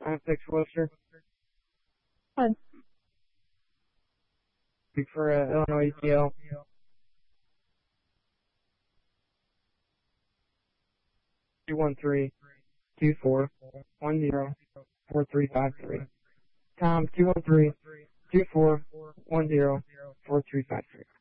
6 Worcester. Fine. For Illinois ETL. 213-2410-4353. Tom, 213-2410-4353.